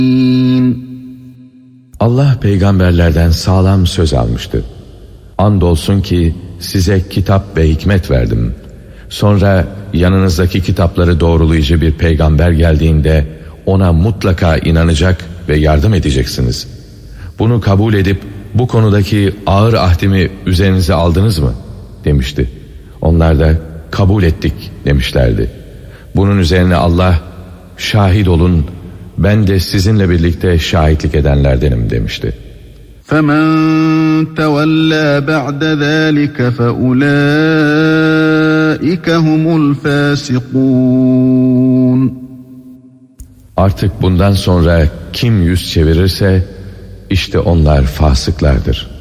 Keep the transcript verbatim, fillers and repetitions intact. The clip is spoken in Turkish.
Allah peygamberlerden sağlam söz almıştı. Andolsun ki size kitap ve hikmet verdim. Sonra yanınızdaki kitapları doğrulayıcı bir peygamber geldiğinde ona mutlaka inanacak ve yardım edeceksiniz. Bunu kabul edip bu konudaki ağır ahdimi üzerinize aldınız mı? Demişti. Onlar da kabul ettik demişlerdi. Bunun üzerine Allah, şahit olun, ben de sizinle birlikte şahitlik edenlerdenim demişti. فَمَنْ تَوَلَّى بَعْدَ ذَٰلِكَ فَأُولَٰئِكَ هُمُ الْفَاسِقُونَ. Artık bundan sonra kim yüz çevirirse işte onlar fasıklardır.